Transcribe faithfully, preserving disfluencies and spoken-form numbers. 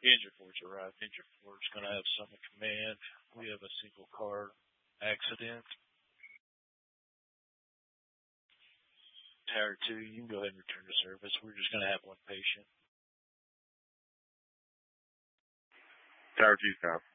Engine four's arrived. Engine four's going to have Summit Command. We have a single car accident. Tower two, you can go ahead and return to service. We're just going to have one patient. Tower two, stop.